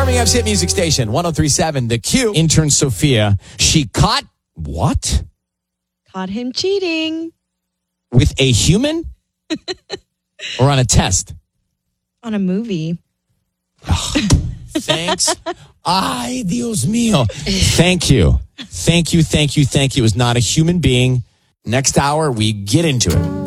Birmingham's hit music station, 103.7 The Q. Intern Sophia, she caught what? Caught him cheating. With a human? Or on a test? On a movie. Thanks. Ay, Dios mío. Thank you. Thank you. It was not a human being. Next hour, we get into it.